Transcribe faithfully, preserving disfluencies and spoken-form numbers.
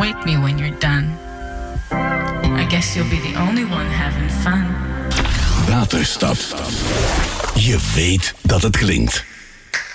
Wake me when you're done. I guess you'll be the only one having fun. Waterstad. Je weet dat het klinkt.